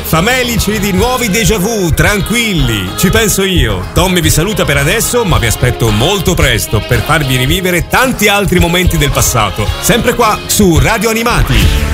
famelici di nuovi déjà vu, tranquilli, ci penso io. Tommy vi saluta per adesso, ma vi aspetto molto presto per farvi rivivere tanti altri momenti del passato, sempre qua su Radio Animati.